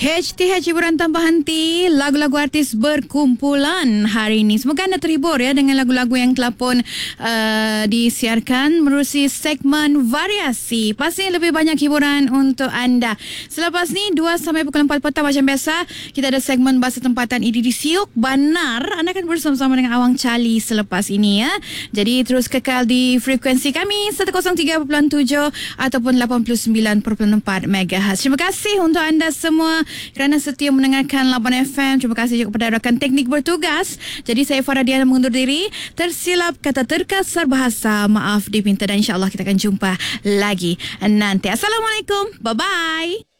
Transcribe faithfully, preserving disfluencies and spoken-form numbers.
H T H hiburan tanpa henti, lagu-lagu artis berkumpulan hari ini. Semoga anda terhibur ya dengan lagu-lagu yang telah pun uh, disiarkan menerusi segmen variasi. Pastinya lebih banyak hiburan untuk anda. Selepas ni dua sampai pukul empat petang macam biasa, kita ada segmen bahasa tempatan Idi di Siok Banar. Anda akan bersama-sama dengan Awang Cali selepas ini ya. Jadi terus kekal di frekuensi kami seratus tiga perpuluhan tujuh ataupun lapan puluh sembilan perpuluhan empat megahertz. Terima kasih untuk anda semua kerana setia mendengarkan Lapan F M. Terima kasih juga kepada rakan teknik bertugas. Jadi saya Farah Diana mengundur diri. Tersilap kata terkasar bahasa, maaf dipinta, dan insyaAllah kita akan jumpa lagi nanti. Assalamualaikum. Bye-bye.